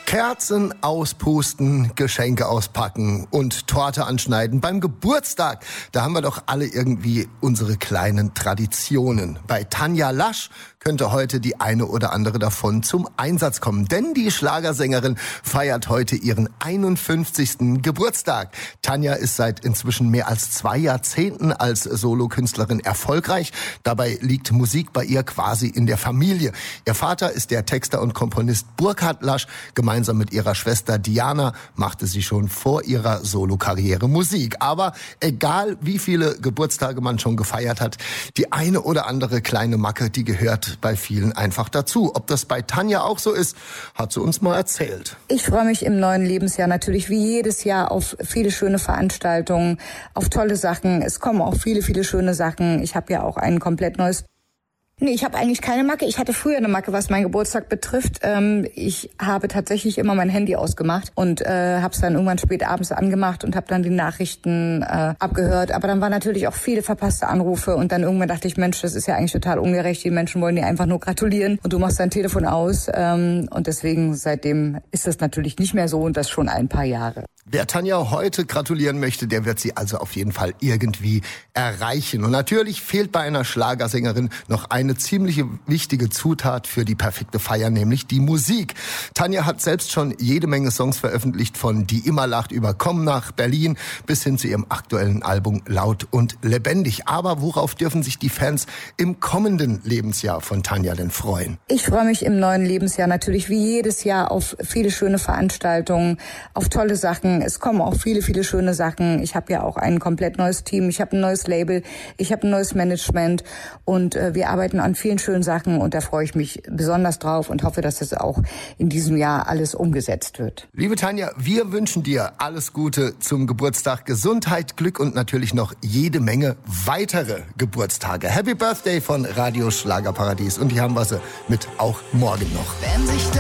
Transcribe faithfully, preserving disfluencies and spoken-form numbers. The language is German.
Kerzen auspusten, Geschenke auspacken und Torte anschneiden. Beim Geburtstag, da haben wir doch alle irgendwie unsere kleinen Traditionen. Bei Tanja Lasch könnte heute die eine oder andere davon zum Einsatz kommen. Denn die Schlagersängerin feiert heute ihren einundfünfzigsten Geburtstag. Tanja ist seit inzwischen mehr als zwei Jahrzehnten als Solokünstlerin erfolgreich. Dabei liegt Musik bei ihr quasi in der Familie. Ihr Vater ist der Texter und Komponist Burkhard Lasch. Gemeinsam mit ihrer Schwester Diana machte sie schon vor ihrer Solokarriere Musik. Aber egal wie viele Geburtstage man schon gefeiert hat, die eine oder andere kleine Macke, die gehört bei vielen einfach dazu. Ob das bei Tanja auch so ist, hat sie uns mal erzählt. Ich freue mich im neuen Lebensjahr natürlich wie jedes Jahr auf viele schöne Veranstaltungen, auf tolle Sachen. Es kommen auch viele, viele schöne Sachen. Ich habe ja auch ein komplett neues... Nee, ich habe eigentlich keine Macke. Ich hatte früher eine Macke, was meinen Geburtstag betrifft. Ähm, ich habe tatsächlich immer mein Handy ausgemacht und äh, habe es dann irgendwann spät abends angemacht und habe dann die Nachrichten äh, abgehört. Aber dann waren natürlich auch viele verpasste Anrufe und dann irgendwann dachte ich, Mensch, das ist ja eigentlich total ungerecht. Die Menschen wollen dir einfach nur gratulieren und du machst dein Telefon aus. Ähm, und deswegen seitdem ist das natürlich nicht mehr so und das schon ein paar Jahre. Wer Tanja heute gratulieren möchte, der wird sie also auf jeden Fall irgendwie erreichen. Und natürlich fehlt bei einer Schlagersängerin noch eine ziemlich wichtige Zutat für die perfekte Feier, nämlich die Musik. Tanja hat selbst schon jede Menge Songs veröffentlicht, von Die immer lacht über Komm nach Berlin bis hin zu ihrem aktuellen Album Laut und lebendig. Aber worauf dürfen sich die Fans im kommenden Lebensjahr von Tanja denn freuen? Ich freue mich im neuen Lebensjahr natürlich wie jedes Jahr auf viele schöne Veranstaltungen, auf tolle Sachen. Es kommen auch viele, viele schöne Sachen. Ich habe ja auch ein komplett neues Team. Ich habe ein neues Label. Ich habe ein neues Management. Und äh, wir arbeiten an vielen schönen Sachen. Und da freue ich mich besonders drauf und hoffe, dass das auch in diesem Jahr alles umgesetzt wird. Liebe Tanja, wir wünschen dir alles Gute zum Geburtstag. Gesundheit, Glück und natürlich noch jede Menge weitere Geburtstage. Happy Birthday von Radio Schlagerparadies. Und die haben wir sie mit auch morgen noch.